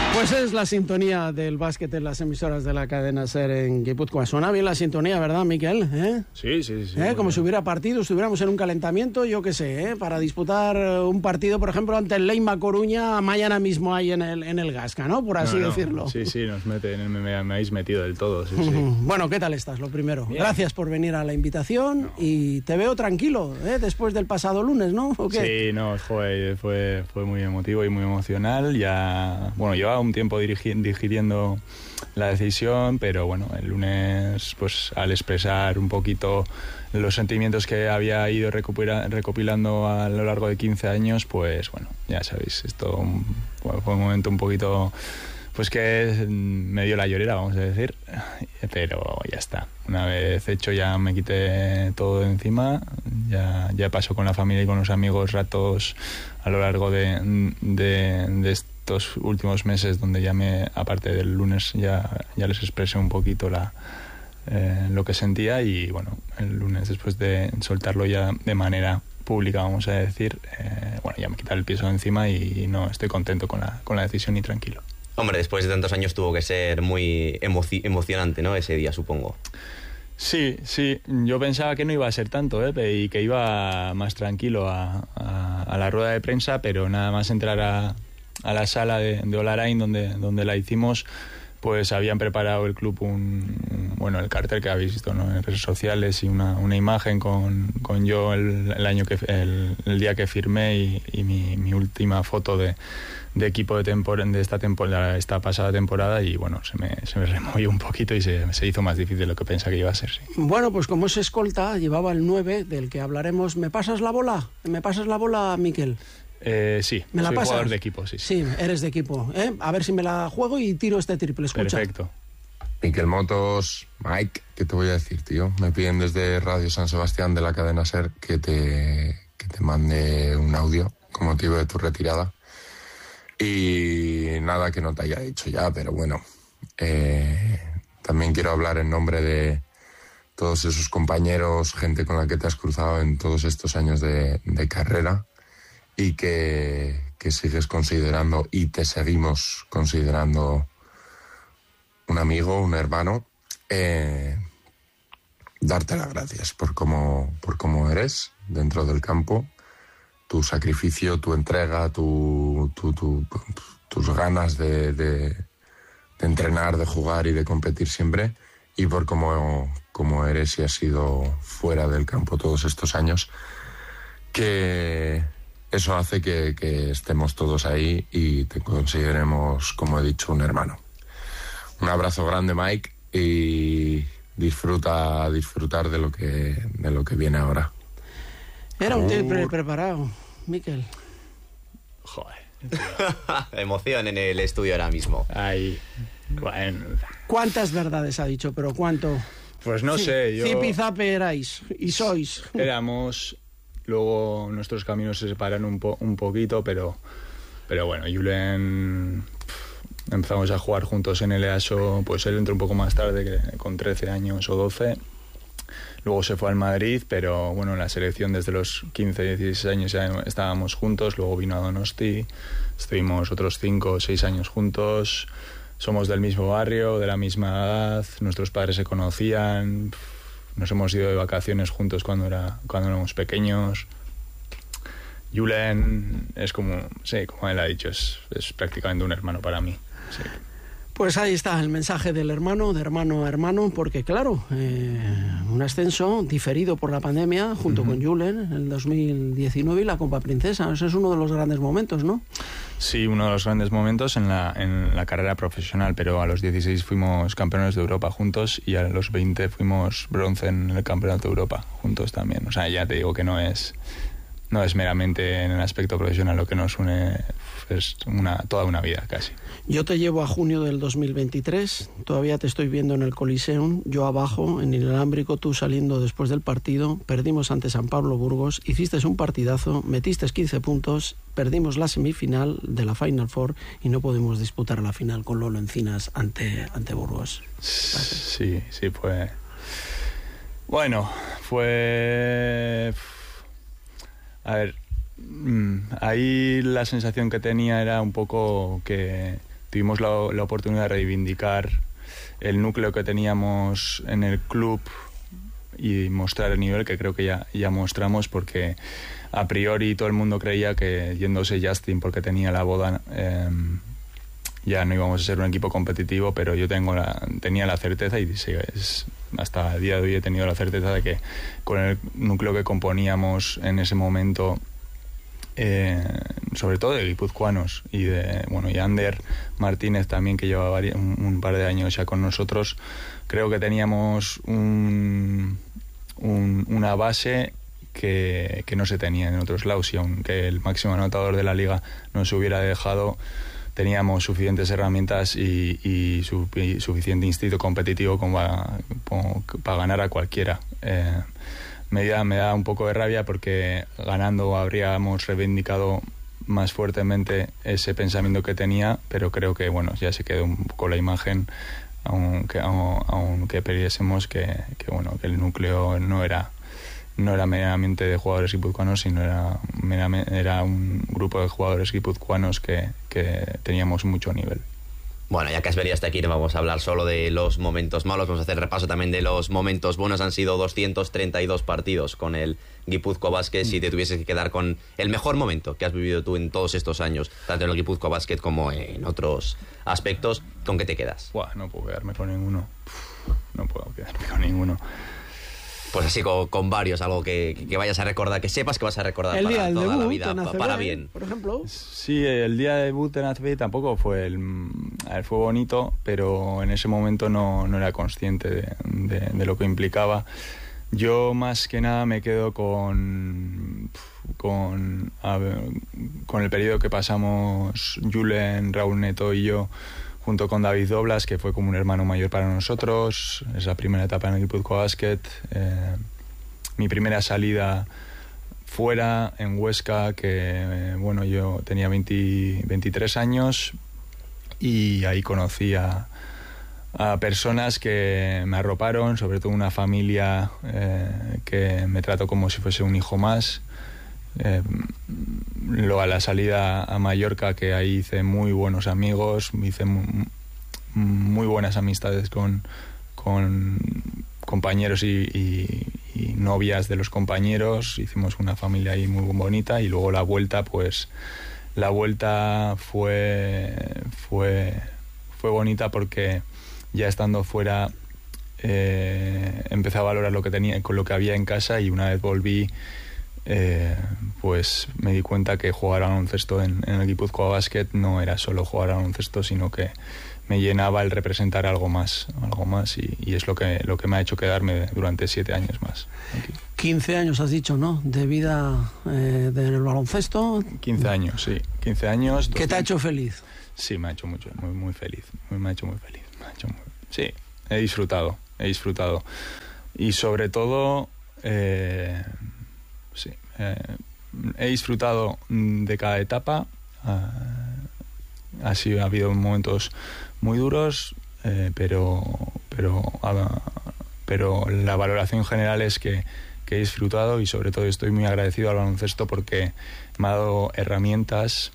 Pues es la sintonía del básquet en las emisoras de la cadena SER en Guipúzcoa. Suena bien la sintonía, ¿verdad, Miquel? Sí. Como si hubiera partido, estuviéramos en un calentamiento, yo qué sé, para disputar un partido, por ejemplo, ante el Leima Coruña mañana mismo ahí en el Gasca, ¿no? Por así decirlo. Sí, me habéis metido del todo, sí. Bueno, ¿qué tal estás? Lo primero. Bien. Gracias por venir a la invitación y te veo tranquilo, después del pasado lunes, ¿no? ¿O qué? Sí, no, fue muy emotivo y muy emocional. Ya, bueno, llevaba un tiempo digiriendo la decisión, pero bueno, el lunes, pues al expresar un poquito los sentimientos que había ido recopilando a lo largo de 15 años, pues bueno, ya sabéis, esto fue un momento un poquito, pues que me dio la llorera, vamos a decir, pero ya está. Una vez hecho ya me quité todo de encima, ya paso con la familia y con los amigos ratos a lo largo de estos últimos meses donde aparte del lunes ya les expresé un poquito lo que sentía, y bueno, el lunes después de soltarlo ya de manera pública, vamos a decir, ya me quité el peso de encima y no estoy contento con la decisión y tranquilo. Hombre, después de tantos años tuvo que ser muy emocionante, ¿no? Ese día, supongo. Sí, yo pensaba que no iba a ser tanto, y que iba más tranquilo a la rueda de prensa, pero nada más entrar a la sala de Olarain donde la hicimos, pues habían preparado el club el cartel que habéis visto, ¿no?, en redes sociales, y una imagen con yo el día que firmé y mi última foto de equipo de esta pasada temporada, y bueno, se me removió un poquito y se hizo más difícil de lo que pensaba que iba a ser, sí. Bueno, pues como es escolta, llevaba el 9, del que hablaremos. ¿Me pasas la bola? Miquel? Sí, ¿Me la soy pasas? jugador de equipo, sí. Sí, eres de equipo, A ver si me la juego y tiro este triple, escucha. Perfecto. Miquel Motos, Mike, ¿qué te voy a decir, tío? Me piden desde Radio San Sebastián de la cadena SER que te mande un audio con motivo de tu retirada. Y nada que no te haya dicho ya, pero bueno, también quiero hablar en nombre de todos esos compañeros, gente con la que te has cruzado en todos estos años de carrera, y que sigues considerando y te seguimos considerando un amigo, un hermano. Darte las gracias por cómo eres dentro del campo, tu sacrificio, tu entrega, tus ganas de entrenar, de jugar y de competir siempre, y por cómo eres y has sido fuera del campo todos estos años, que eso hace que estemos todos ahí y te consideremos, como he dicho, un hermano. Un abrazo grande, Mike, y disfrutar de lo que viene ahora. Era un triple preparado, Miquel. Joder. Emoción en el estudio ahora mismo. Ahí, bueno. ¿Cuántas verdades ha dicho, pero cuánto? Pues no sé, yo... Zipizape erais y sois. Éramos... Luego nuestros caminos se separan un poquito, pero bueno, Julen, empezamos a jugar juntos en el EASO, pues él entró un poco más tarde, con 13 años o 12. Luego se fue al Madrid, pero bueno, en la selección desde los 15, 16 años ya estábamos juntos. Luego vino a Donosti, estuvimos otros 5 o 6 años juntos. Somos del mismo barrio, de la misma edad, nuestros padres se conocían. Nos hemos ido de vacaciones juntos cuando éramos pequeños. Julen es como él ha dicho, es prácticamente un hermano para mí. Sí. Pues ahí está el mensaje del hermano, de hermano a hermano, porque claro, un ascenso diferido por la pandemia junto con Julen en el 2019 y la Copa Princesa. Ese es uno de los grandes momentos, ¿no? Sí, uno de los grandes momentos en la carrera profesional, pero a los 16 fuimos campeones de Europa juntos y a los 20 fuimos bronce en el Campeonato de Europa juntos también. O sea, ya te digo que no es meramente en el aspecto profesional lo que nos une, es toda una vida casi. Yo te llevo a junio del 2023, todavía te estoy viendo en el Coliseum, yo abajo, en el Alámbrico, tú saliendo después del partido, perdimos ante San Pablo Burgos, hiciste un partidazo, metiste 15 puntos, perdimos la semifinal de la Final Four y no podemos disputar la final con Lolo Encinas ante Burgos. Sí, fue... Bueno, fue... A ver, ahí la sensación que tenía era un poco que tuvimos la oportunidad de reivindicar el núcleo que teníamos en el club y mostrar el nivel que creo que ya mostramos, porque a priori todo el mundo creía que yéndose Justin porque tenía la boda ya no íbamos a ser un equipo competitivo, pero yo tenía la certeza, y sí, hasta el día de hoy he tenido la certeza de que con el núcleo que componíamos en ese momento, sobre todo de guipuzcoanos y Ander Martínez también, que llevaba un par de años ya con nosotros, creo que teníamos una base que no se tenía en otros lados, y aunque el máximo anotador de la liga nos hubiera dejado, teníamos suficientes herramientas y suficiente instinto competitivo como para ganar a cualquiera. Me da un poco de rabia, porque ganando habríamos reivindicado más fuertemente ese pensamiento que tenía, pero creo que ya se quedó un poco la imagen, aunque perdiésemos, que el núcleo no era meramente de jugadores guipuzcoanos, sino era un grupo de jugadores guipuzcoanos que teníamos mucho nivel. Bueno, ya que has venido hasta aquí, no vamos a hablar solo de los momentos malos, vamos a hacer repaso también de los momentos buenos. Han sido 232 partidos con el Guipúzcoa Basket. Si te tuvieses que quedar con el mejor momento que has vivido tú en todos estos años, tanto en el Guipúzcoa Basket como en otros aspectos, ¿con qué te quedas? No puedo quedarme con ninguno. Pues así con varios, algo que vayas a recordar, que sepas que vas a recordar el para toda la vida, ACB, para bien. Por ejemplo. Sí, el día de debut en ACB tampoco fue fue bonito, pero en ese momento no era consciente de lo que implicaba. Yo más que nada me quedo con el periodo que pasamos Julen, Raúl Neto y yo, junto con David Doblas, que fue como un hermano mayor para nosotros. Esa primera etapa en el Guipúzcoa Basket, mi primera salida fuera en Huesca, que yo tenía 23 años, y ahí conocí a personas que me arroparon, sobre todo una familia que me trató como si fuese un hijo más. Luego a la salida a Mallorca, que ahí hice muy buenos amigos, hice muy buenas amistades con compañeros y novias de los compañeros. Hicimos una familia ahí muy bonita, y luego la vuelta fue bonita, porque ya estando fuera empecé a valorar lo que tenía, con lo que había en casa, y una vez volví, pues me di cuenta que jugar al baloncesto en el Guipúzcoa Basket no era solo jugar al baloncesto, sino que me llenaba el representar algo más, y es lo que me ha hecho quedarme durante 7 años más aquí. 15 años has dicho, ¿no?, de vida del baloncesto. 15 años, sí, 15 años. ¿Qué te ha hecho feliz? Sí, me ha hecho muy feliz, me ha hecho muy feliz. Sí, he disfrutado, y sobre todo he disfrutado de cada etapa. Ha habido momentos muy duros, pero la valoración general es que he disfrutado, y sobre todo estoy muy agradecido al baloncesto, porque me ha dado herramientas,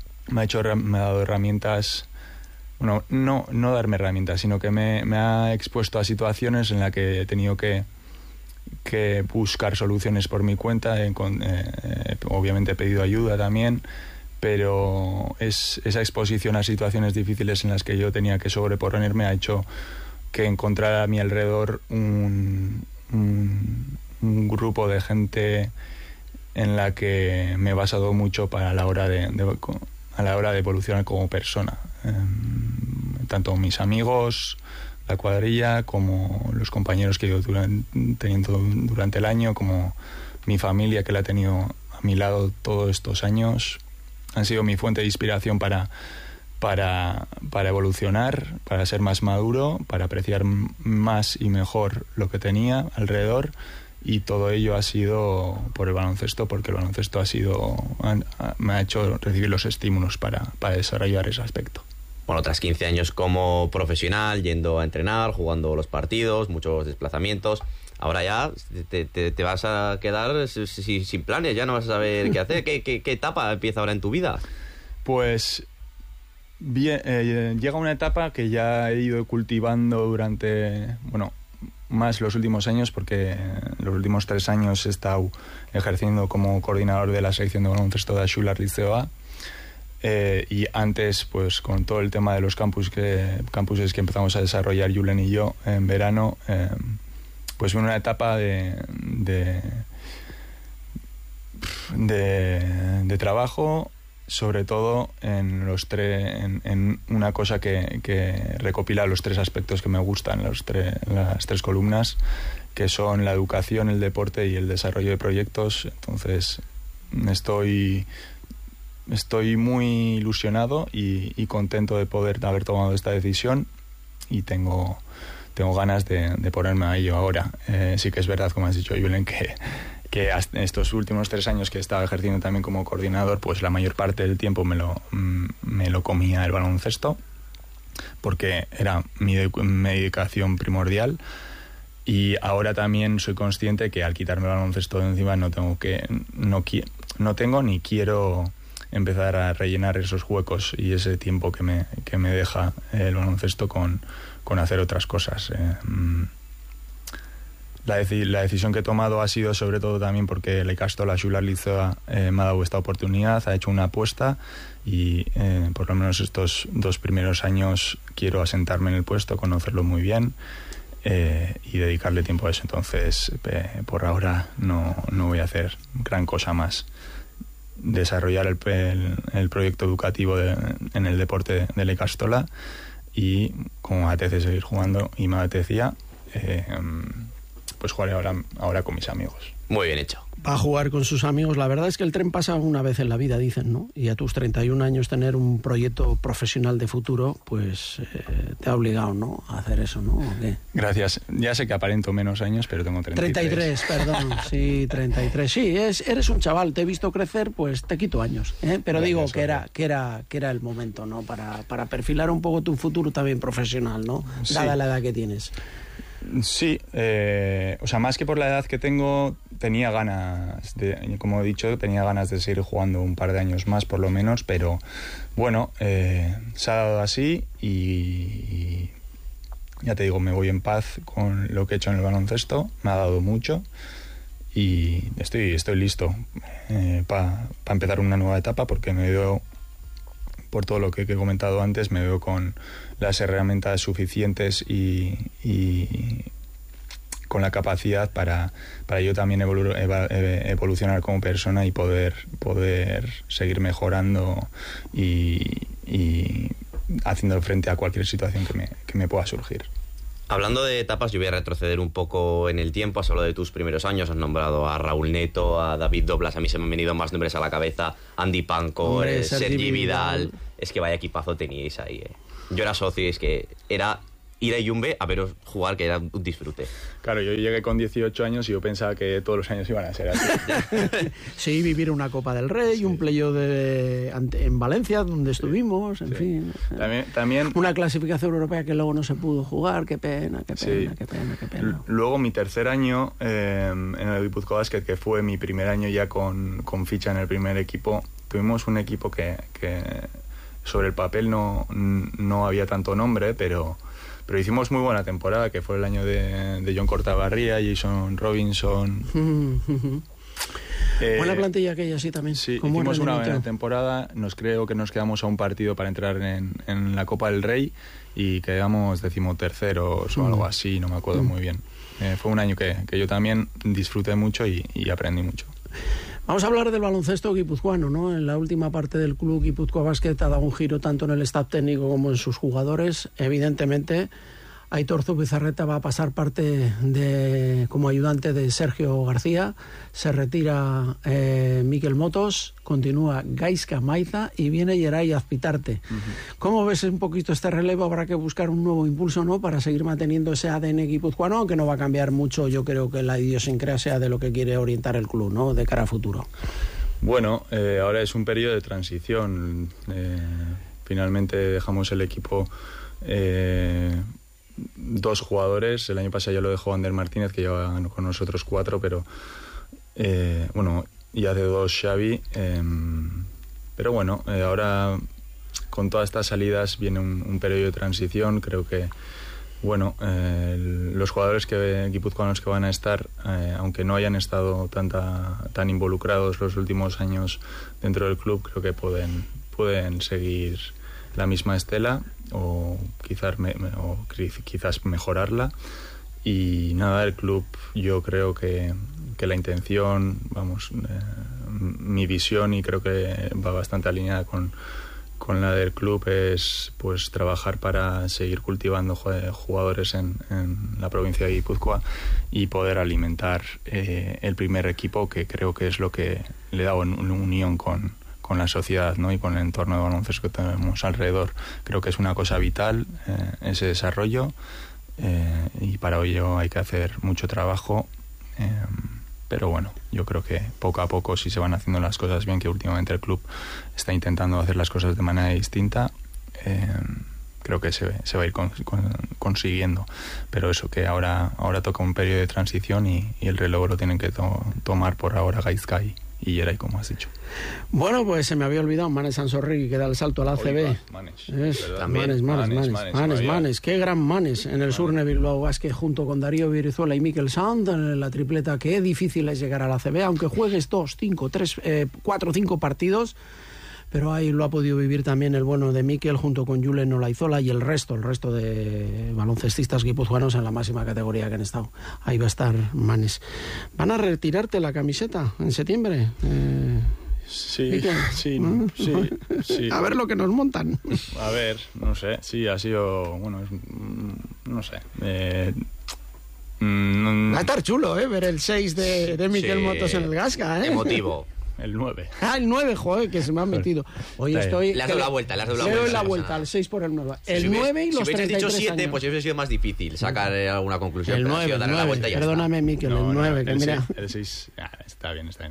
bueno, no darme herramientas, sino que me ha expuesto a situaciones en las que he tenido que buscar soluciones por mi cuenta. Obviamente he pedido ayuda también, pero esa exposición a situaciones difíciles en las que yo tenía que sobreponerme ha hecho que encontrara a mi alrededor un grupo de gente en la que me he basado mucho a la hora de evolucionar como persona. Tanto mis amigos, la cuadrilla, como los compañeros que he ido teniendo durante el año, como mi familia, que la he tenido a mi lado todos estos años, han sido mi fuente de inspiración para evolucionar, para ser más maduro, para apreciar más y mejor lo que tenía alrededor, y todo ello ha sido por el baloncesto, porque el baloncesto me ha hecho recibir los estímulos para desarrollar ese aspecto. Bueno, tras 15 años como profesional, yendo a entrenar, jugando los partidos, muchos desplazamientos, ahora ya te vas a quedar sin planes, ya no vas a saber qué hacer. ¿Qué etapa empieza ahora en tu vida? Pues Llega una etapa que ya he ido cultivando durante, más los últimos años, porque los últimos 3 años he estado ejerciendo como coordinador de la sección de baloncesto de Axular Liceo A. Y antes, pues con todo el tema de los campuses que empezamos a desarrollar Julen y yo en verano, pues una etapa de trabajo, sobre todo en en una cosa que recopila los 3 aspectos que me gustan, las 3 columnas, que son la educación, el deporte y el desarrollo de proyectos. Entonces estoy muy ilusionado y contento de poder haber tomado esta decisión, y tengo ganas de ponerme a ello ahora. Sí que es verdad, como has dicho, Julen, que estos últimos 3 años que he estado ejerciendo también como coordinador, pues la mayor parte del tiempo me lo comía el baloncesto, porque era mi dedicación primordial. Y ahora también soy consciente que al quitarme el baloncesto de encima no tengo ni quiero empezar a rellenar esos huecos y ese tiempo que me deja el baloncesto con hacer otras cosas. La decisión que he tomado ha sido sobre todo también porque la Ikastola Axular Liceo me ha dado esta oportunidad, ha hecho una apuesta, y por lo menos estos 2 primeros años quiero asentarme en el puesto, conocerlo muy bien, y dedicarle tiempo a eso. Entonces, por ahora no voy a hacer gran cosa más. Desarrollar el proyecto educativo en el deporte de la Ikastola, y como me apetece seguir jugando y me apetecía, pues jugaré ahora con mis amigos. Muy bien hecho. Va a jugar con sus amigos. La verdad es que el tren pasa una vez en la vida, dicen, ¿no? Y a tus 31 años tener un proyecto profesional de futuro, pues te ha obligado, ¿no?, a hacer eso, ¿no? ¿O qué? Gracias. Ya sé que aparento menos años, pero tengo 33. 33, perdón. Sí, 33. Sí, eres un chaval. Te he visto crecer, pues te quito años, ¿eh? Pero gracias, digo que era el momento, ¿no? Para perfilar un poco tu futuro también profesional, ¿no? Sí. Dada la edad que tienes. Sí, más que por la edad que tengo, tenía ganas como he dicho, tenía ganas de seguir jugando un par de años más por lo menos, pero bueno, se ha dado así, y ya te digo, me voy en paz con lo que he hecho en el baloncesto. Me ha dado mucho y estoy listo para empezar una nueva etapa, porque me veo, por todo lo que he comentado antes, me veo con las herramientas suficientes y con la capacidad para yo también evolucionar como persona y poder seguir mejorando y haciendo frente a cualquier situación que me pueda surgir. Hablando de etapas, yo voy a retroceder un poco en el tiempo. Has hablado de tus primeros años, has nombrado a Raúl Neto, a David Doblas, a mí se me han venido más nombres a la cabeza, Andy Panko, Sergi Vidal. Es que vaya equipazo teníais ahí, Yo era socio y es que era ir a Yumbe a veros jugar, que era un disfrute. Claro, yo llegué con 18 años y yo pensaba que todos los años iban a ser así. Sí, vivir una Copa del Rey, sí, un playoff en Valencia, donde estuvimos, en fin. También una clasificación europea que luego no se pudo jugar, qué pena. Sí. Qué pena. Luego mi tercer año en el Guipúzcoa Basket, que fue mi primer año ya con ficha en el primer equipo, tuvimos un equipo que sobre el papel no había tanto nombre, pero hicimos muy buena temporada, que fue el año de John Cortavarría, Jason Robinson. Buena plantilla aquella, sí, también. Sí, hicimos una buena temporada. Creo que nos quedamos a un partido para entrar en la Copa del Rey y quedamos 13º o algo así, no me acuerdo muy bien. Fue un año que yo también disfruté mucho y aprendí mucho. Vamos a hablar del baloncesto guipuzcoano, ¿no? En la última parte del club, Guipúzcoa Basket ha dado un giro tanto en el staff técnico como en sus jugadores. Evidentemente, Aitor Zubizarreta va a pasar parte como ayudante de Sergio García. Se retira Mikel Motos, continúa Gaizka Maiza y viene Yeray Azpitarte. ¿Cómo ves un poquito este relevo? Habrá que buscar un nuevo impulso, ¿no?, para seguir manteniendo ese ADN guipuzcoano, aunque no va a cambiar mucho, yo creo, que la idiosincrasia de lo que quiere orientar el club, ¿no?, de cara a futuro. Bueno, ahora es un periodo de transición. Finalmente dejamos el equipo 2 jugadores. El año pasado ya lo dejó Ander Martínez, que lleva con nosotros 4, pero y hace 2 Xavi. Pero bueno, ahora con todas estas salidas viene un periodo de transición. Creo que bueno, los jugadores guipuzcoanos que van a estar, aunque no hayan estado tan involucrados los últimos años dentro del club, creo que pueden seguir la misma estela o quizás mejorarla. Y nada, el club, yo creo que la intención, mi visión, y creo que va bastante alineada con la del club, es pues trabajar para seguir cultivando jugadores en la provincia de Guipúzcoa y poder alimentar el primer equipo, que creo que es lo que le da una unión con la sociedad, ¿no? Y con el entorno de baloncesto que tenemos alrededor. Creo que es una cosa vital ese desarrollo, y para ello hay que hacer mucho trabajo, pero bueno, yo creo que poco a poco, si se van haciendo las cosas bien, que últimamente el club está intentando hacer las cosas de manera distinta, creo que se va a ir consiguiendo. Pero eso, que ahora toca un periodo de transición y el relevo lo tienen que tomar por ahora Gaizka y Yeray, como has dicho. Bueno, pues se me había olvidado Manes Sansorri, que da el salto al ACB. Manes, qué gran Manes en el Surne Bilbao Basket, junto con Darío Virizuela y Mikel Sand en la tripleta. Qué difícil es llegar al ACB, aunque juegues 2, 5, 3, 4, 5 partidos. Pero ahí lo ha podido vivir también el bueno de Mikel, junto con Julen Olaizola y el resto de baloncestistas guipuzcoanos en la máxima categoría que han estado. Ahí va a estar Manes. ¿Van a retirarte la camiseta en septiembre? Sí. A ver lo que nos montan. A ver, no sé. Sí, ha sido... Bueno, no sé. Va a estar chulo, ver el 6 de Mikel Motos en el Gasca, Emotivo. El 9. El 9, joder, que se me ha metido. Hoy estoy... Le has dado la vuelta, al 6 por el 9. El 9 y los 33 años. Si hubieses dicho 7, pues hubiese sido más difícil sacar alguna conclusión. El 9, darle la vuelta y ya perdóname, Mikel, el 9. No, mira. El 6, está bien. Está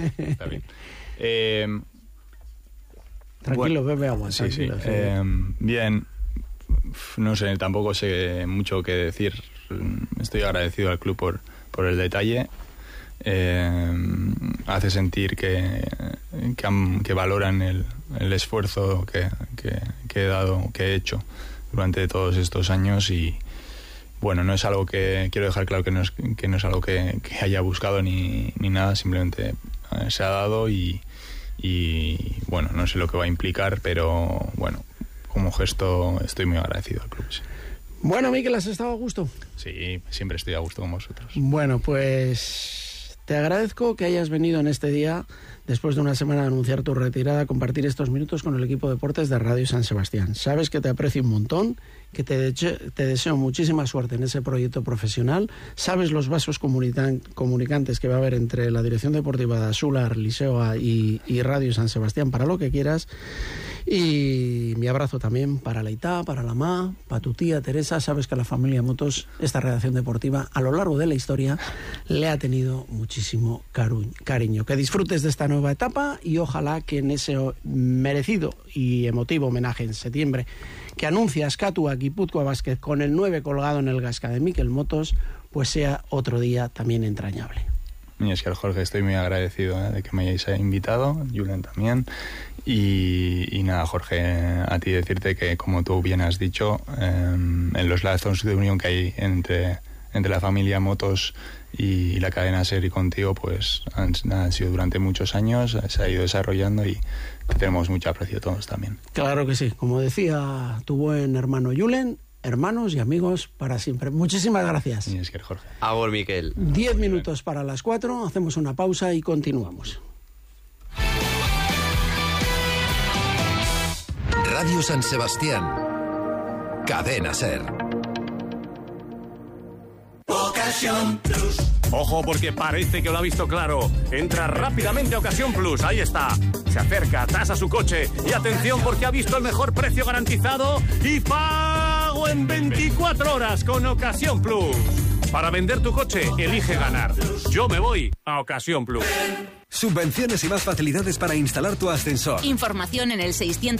bien. Tranquilo, bebe agua. Sí. Bien, no sé, tampoco sé mucho qué decir. Estoy agradecido al club por el detalle. Hace sentir que valoran el esfuerzo que he dado, que he hecho durante todos estos años. Y bueno, no es algo que quiero dejar claro, que no es algo que haya buscado ni nada, simplemente se ha dado y bueno, no sé lo que va a implicar, pero bueno, como gesto estoy muy agradecido al club. Sí. Bueno, Mikel, ¿has estado a gusto? Sí, siempre estoy a gusto con vosotros. Bueno, pues te agradezco que hayas venido en este día, después de una semana de anunciar tu retirada, a compartir estos minutos con el equipo de deportes de Radio San Sebastián. Sabes que te aprecio un montón, que te deseo muchísima suerte en ese proyecto profesional. Sabes los vasos comunicantes que va a haber entre la dirección deportiva de Asular, Liseoa y Radio San Sebastián para lo que quieras. Y mi abrazo también para la Itá, para la Ma, para tu tía Teresa. Sabes que a la familia Motos, esta redacción deportiva, a lo largo de la historia, le ha tenido muchísimo cariño. Que disfrutes de esta nueva etapa y ojalá que en ese merecido y emotivo homenaje en septiembre que anuncia Azkatua Guipúzcoa Basket con el 9 colgado en el Gasca de Mikel Motos, pues sea otro día también entrañable. Y es que, Jorge, estoy muy agradecido de que me hayáis invitado, Julen también. Y nada, Jorge, a ti decirte que, como tú bien has dicho, en los lazos de unión que hay entre la familia Motos y la cadena SER y contigo, pues han sido durante muchos años, se ha ido desarrollando y tenemos mucho aprecio todos también. Claro que sí, como decía tu buen hermano Julen, hermanos y amigos para siempre. Muchísimas gracias. Y es que, Jorge. Agur, Mikel. 10 minutos para las 4, hacemos una pausa y continuamos. Radio San Sebastián, Cadena SER. Ocasión Plus. Ojo, porque parece que lo ha visto claro. Entra rápidamente a Ocasión Plus, ahí está. Se acerca, tasa su coche y atención, porque ha visto el mejor precio garantizado y pago en 24 horas con Ocasión Plus. Para vender tu coche, elige ganar. Yo me voy a Ocasión Plus. Subvenciones y más facilidades para instalar tu ascensor. Información en el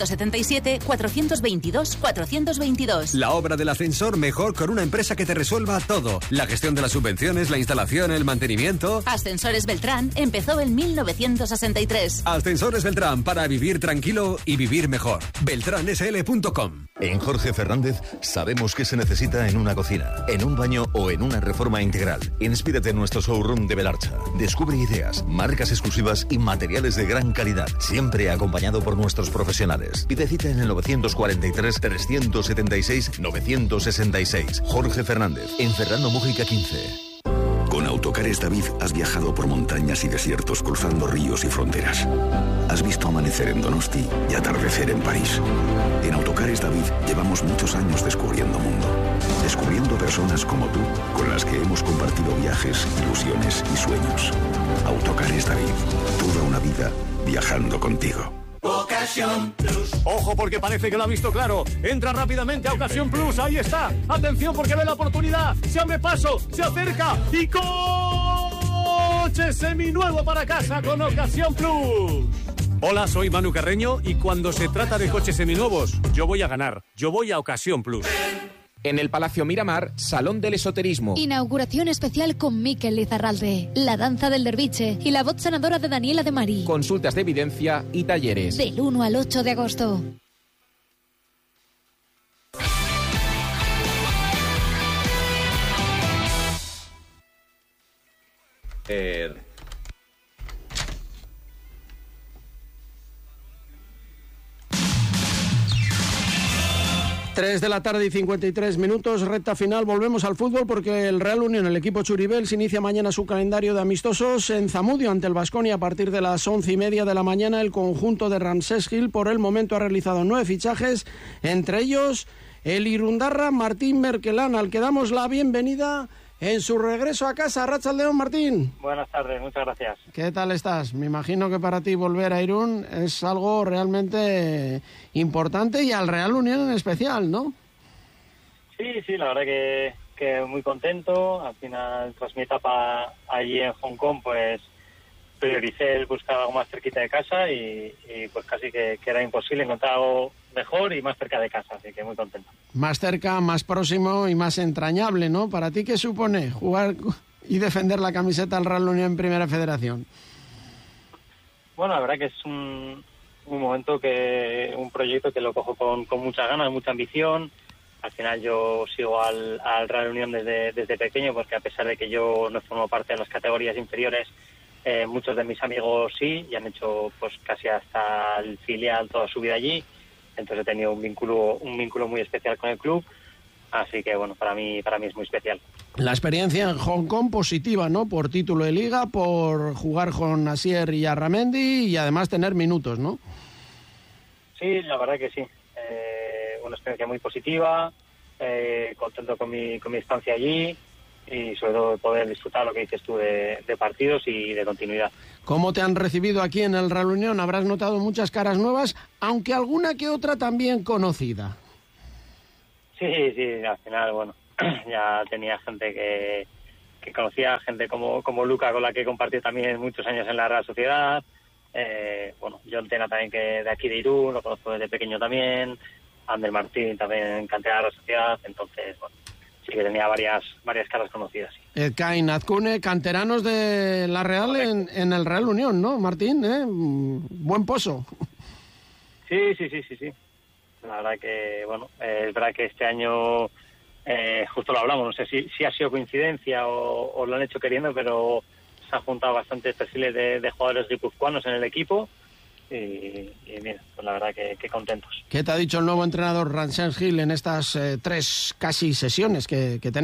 677-422-422. La obra del ascensor mejor con una empresa que te resuelva todo. La gestión de las subvenciones, la instalación, el mantenimiento. Ascensores Beltrán empezó en 1963. Ascensores Beltrán, para vivir tranquilo y vivir mejor. beltransl.com. En Jorge Fernández sabemos qué se necesita en una cocina, en un baño o en una reforma integral. Inspírate en nuestro showroom de Belarcha. Descubre ideas, marcas exclusivas y materiales de gran calidad, siempre acompañado por nuestros profesionales. Pide cita en el 943-376-966. Jorge Fernández, en Ferrando Mújica 15. Con Autocares David has viajado por montañas y desiertos, cruzando ríos y fronteras. Has visto amanecer en Donosti y atardecer en París. En Autocares David llevamos muchos años descubriendo mundo. Descubriendo personas como tú, con las que hemos compartido viajes, ilusiones y sueños. Autocares David, toda una vida viajando contigo. Ocasión Plus. Ojo, porque parece que lo ha visto claro. Entra rápidamente a Ocasión Plus. Ahí está. Atención, porque ve la oportunidad. Se abre paso, se acerca y coche seminuevo para casa con Ocasión Plus. Hola, soy Manu Carreño y cuando se trata de coches seminuevos, yo voy a ganar. Yo voy a Ocasión Plus. En el Palacio Miramar, Salón del Esoterismo. Inauguración especial con Mikel Lizarralde, la danza del derviche y la voz sanadora de Daniela de Mari. Consultas de evidencia y talleres. Del 1 al 8 de agosto. Tres de la tarde y 53 minutos, recta final. Volvemos al fútbol porque el Real Unión, el equipo Churibel, se inicia mañana su calendario de amistosos en Zamudio ante el Baskonia a partir de las 11:30 de la mañana. El conjunto de Ramsés Gil por el momento ha realizado 9 fichajes, entre ellos el irundarra Martín Merkelán, al que damos la bienvenida en su regreso a casa. Arratsaldeon, Martín. Buenas tardes, muchas gracias. ¿Qué tal estás? Me imagino que para ti volver a Irún es algo realmente importante y al Real Unión en especial, ¿no? Sí, la verdad que muy contento. Al final, tras mi etapa allí en Hong Kong, pues prioricé el buscar algo más cerquita de casa y pues casi que era imposible encontrar algo mejor y más cerca de casa, así que muy contento. Más cerca, más próximo y más entrañable, ¿no? ¿Para ti qué supone jugar y defender la camiseta del Real Unión en Primera Federación? Bueno, la verdad que es un momento un proyecto que lo cojo con muchas ganas, mucha ambición. Al final yo sigo al Real Unión desde pequeño, porque a pesar de que yo no formo parte de las categorías inferiores, muchos de mis amigos sí, y han hecho pues casi hasta el filial toda su vida allí. Entonces he tenido un vínculo muy especial con el club, así que bueno, para mí es muy especial. La experiencia en Hong Kong positiva, ¿no? Por título de liga, por jugar con Asier y Arramendi y además tener minutos, ¿no? Sí, la verdad que sí. Una experiencia muy positiva, contento con mi estancia allí y sobre todo de poder disfrutar lo que dices tú de partidos y de continuidad. ¿Cómo te han recibido aquí en el Real Unión? Habrás notado muchas caras nuevas, aunque alguna que otra también conocida. Sí, al final, bueno, ya tenía gente que conocía, gente como Luca, con la que compartí también muchos años en la Real Sociedad. Bueno, John Tena también, que de aquí de Irún, lo conozco desde pequeño también. Ander Martín también, cantera de la Real Sociedad. Entonces, bueno, sí que tenía varias caras conocidas. Sí. Edkain, Azcune, canteranos de la Real en el Real Unión, ¿no, Martín? Buen pozo. Sí. La verdad que, bueno, es verdad que este año, justo lo hablamos, no sé si ha sido coincidencia o lo han hecho queriendo, pero se han juntado bastantes perfiles de jugadores guipuzcoanos en el equipo y mira, pues la verdad que contentos. ¿Qué te ha dicho el nuevo entrenador Ramsés Gil en estas 3 casi sesiones que tenemos?